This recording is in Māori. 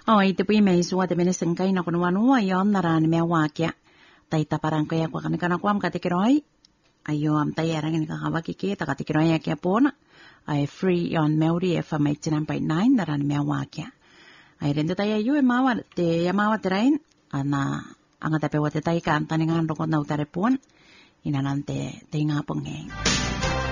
Oi, te pui mei sua te mene sengkai na kono wanua i on nara ni mea wakia. Tai taparang kaya kwa kanikana kuam ka te kiroi. Ayo am tai arang ni kakawaki ke ta ka te kiroi a kia pona. Ai free on Maori FM 89.9 nara ni mea wakia. Ai rende tai ayo e mawa te te rain. Ana anga tape wa te tai ka antani ngan rokot na utare puan. Ina nante te ngapong ngeng.